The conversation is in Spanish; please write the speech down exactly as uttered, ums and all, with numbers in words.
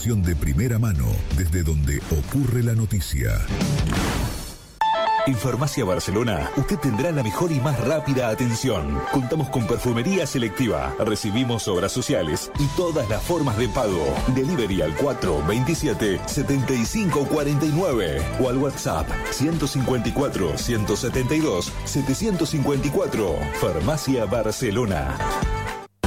Información de primera mano desde donde ocurre la noticia. En Farmacia Barcelona, usted tendrá la mejor y más rápida atención. Contamos con perfumería selectiva, recibimos obras sociales y todas las formas de pago. Delivery al cuatro veintisiete setenta y cinco cuarenta y nueve o al WhatsApp ciento cincuenta y cuatro ciento setenta y dos setecientos cincuenta y cuatro. Farmacia Barcelona.